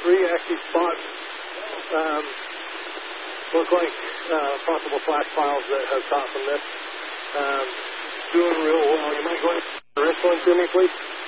3 active spots. Look like possible flash files that have caught from this. Doing real well. You might go ahead and wrist one to me, please.